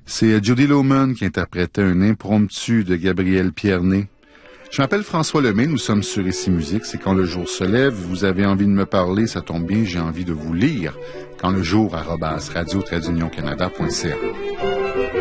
C'est Judy Loman qui interprétait un impromptu de Gabriel Pierné. Je m'appelle François Lemay, nous sommes sur Ici Musique. C'est quand le jour se lève, vous avez envie de me parler, ça tombe bien, j'ai envie de vous lire. Quand le jour @radio-canada.ca.